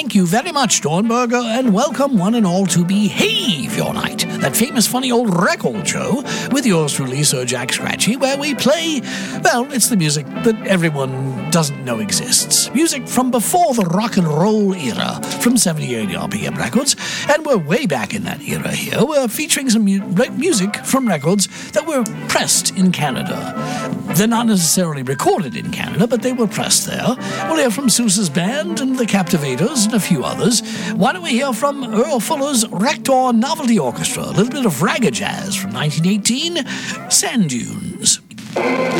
Thank you very much, Dornberger, and welcome one and all to Behave Your Night, that famous funny old record show with yours truly, Sir Jack Scratchy, where we play, well, it's the music that everyone doesn't know exists. Music from before the rock and roll era, from 78 RPM records, and we're way back in that era here. We're featuring some music from records that were pressed in Canada. They're not necessarily recorded in Canada, but they were pressed there. We'll hear from Seuss's band and the Captivators and a few others. Why don't we hear from Earl Fuller's Rector Novelty Orchestra, a little bit of ragga jazz from 1918, Sand Dunes.